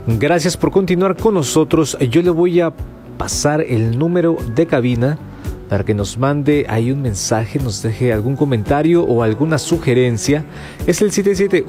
Gracias por continuar con nosotros. Yo le voy a pasar el número de cabina para que nos mande ahí un mensaje, nos deje algún comentario o alguna sugerencia. Es el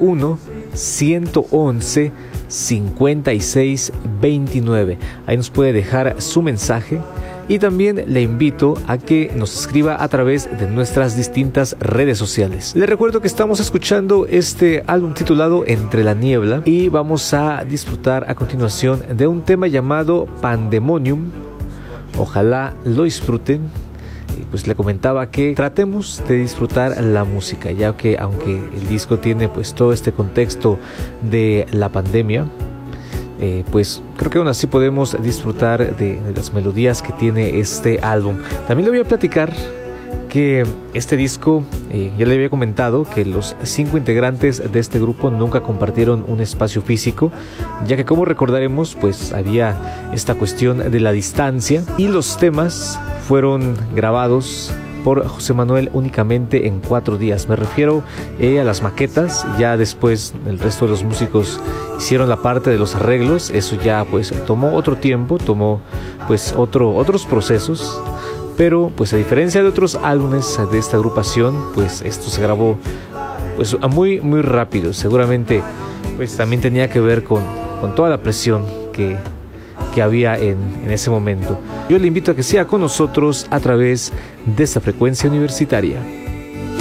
771-111-5629. Ahí nos puede dejar su mensaje. Y también le invito a que nos escriba a través de nuestras distintas redes sociales. Le recuerdo que estamos escuchando este álbum titulado Entre la Niebla y vamos a disfrutar a continuación de un tema llamado Pandemonium. Ojalá lo disfruten. Pues le comentaba que tratemos de disfrutar la música, ya que aunque el disco tiene pues todo este contexto de la pandemia, pues creo que aún así podemos disfrutar de las melodías que tiene este álbum. También le voy a platicar que este disco, ya le había comentado que los 5 integrantes de este grupo nunca compartieron un espacio físico, ya que como recordaremos pues había esta cuestión de la distancia y los temas fueron grabados por José Manuel únicamente en 4 días. Me refiero a las maquetas. Ya después el resto de los músicos hicieron la parte de los arreglos. Eso ya pues tomó otro tiempo, tomó pues otros procesos. Pero pues a diferencia de otros álbumes de esta agrupación, pues esto se grabó pues muy rápido. Seguramente pues también tenía que ver con toda la presión que había en ese momento. Yo le invito a que sea con nosotros a través de esta frecuencia universitaria.